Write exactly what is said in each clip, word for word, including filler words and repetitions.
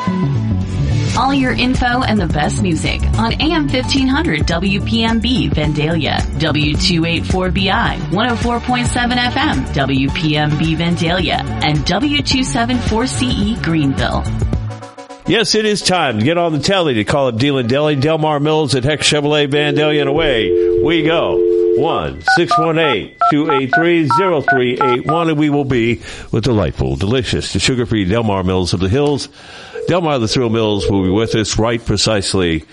All your info and the best music on A M fifteen hundred W P M B Vandalia, W two eighty-four B I, one oh four point seven F M W P M B Vandalia, and W two seventy-four C E Greenville. Yes, it is time to get on the telly to call up Dealing Deli, Delmar Mills at Heck Chevrolet Vandalia, and away we go. one six one eight, two eight three, zero three eight one, and we will be with delightful, delicious, the sugar-free Delmar Mills of the Hills. Delmar the Thrill Mills will be with us right precisely,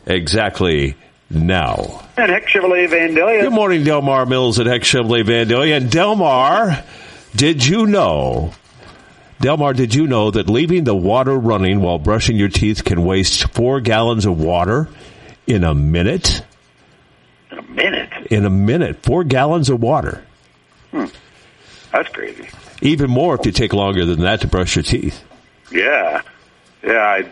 exactly now. And Heck Chevrolet Vandalia. Good morning, Delmar Mills at Heck Chevrolet Vandalia. And Delmar, did you know, Delmar, did you know that leaving the water running while brushing your teeth can waste four gallons of water in a minute? In a minute? In a minute. Four gallons of water. Hmm. That's crazy. Even more if you take longer than that to brush your teeth. Yeah. Yeah, I,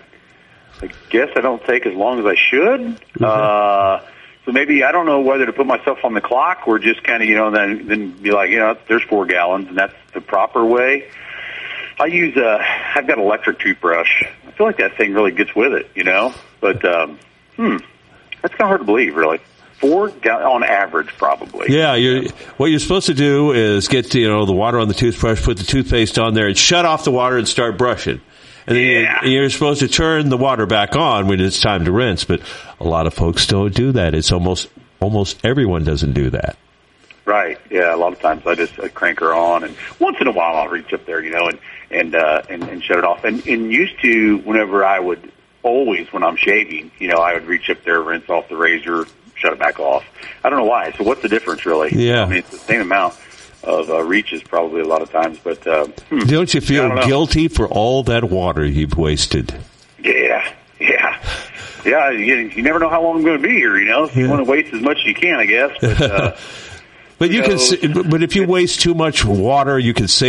I guess I don't take as long as I should. Mm-hmm. Uh, so maybe, I don't know whether to put myself on the clock or just kind of, you know, then, then be like, you know, there's four gallons and that's the proper way. I use, uh, I've got an electric toothbrush. I feel like that thing really gets with it, you know? But, um, hmm, that's kind of hard to believe, really. Four on average, probably. Yeah, you're, what you're supposed to do is get, you know, the water on the toothbrush, put the toothpaste on there, and shut off the water and start brushing. And then yeah. you're, you're supposed to turn the water back on when it's time to rinse, but a lot of folks don't do that. It's almost almost everyone doesn't do that. Right. Yeah. A lot of times I just I crank her on, and once in a while I'll reach up there, you know, and and uh, and, and shut it off. And, and used to, whenever I would always when I'm shaving, you know, I would reach up there, rinse off the razor, shut it back off. I don't know why. So what's the difference, really? Yeah. I mean, it's the same amount of uh, reaches probably a lot of times, but uh, hmm. Don't you feel don't guilty for all that water you've wasted? Yeah, yeah, yeah. You, you never know how long I'm going to be here. You know, so you yeah. want to waste as much as you can, I guess. But, uh, but you, you know, can. But if you waste too much water, you can save.